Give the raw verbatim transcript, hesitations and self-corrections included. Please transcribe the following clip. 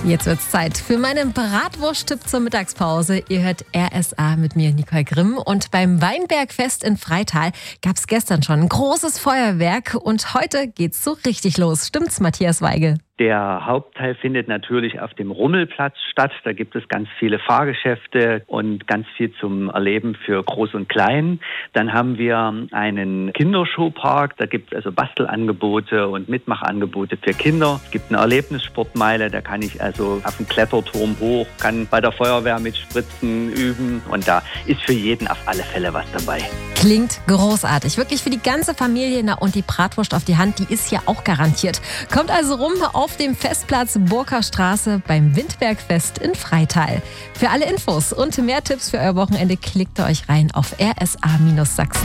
Jetzt wird's Zeit für meinen Bratwurst-Tipp zur Mittagspause. Ihr hört R S A mit mir, Nicole Grimm. Und beim Weinbergfest in Freital gab's gestern schon ein großes Feuerwerk. Und heute geht's so richtig los. Stimmt's, Matthias Weigel? Der Hauptteil findet natürlich auf dem Rummelplatz statt. Da gibt es ganz viele Fahrgeschäfte und ganz viel zum Erleben für Groß und Klein. Dann haben wir einen Kinderschuhpark. Da gibt es also Bastelangebote und Mitmachangebote für Kinder. Es gibt eine Erlebnissportmeile. Da kann ich also auf dem Kletterturm hoch, kann bei der Feuerwehr mit Spritzen üben. Und da ist für jeden auf alle Fälle was dabei. Klingt großartig. Wirklich für die ganze Familie. Na, und die Bratwurst auf die Hand, die ist hier auch garantiert. Kommt also rum auf dem Festplatz Burger Straße beim Windbergfest in Freital. Für alle Infos und mehr Tipps für euer Wochenende klickt ihr euch rein auf r s a Sachsen.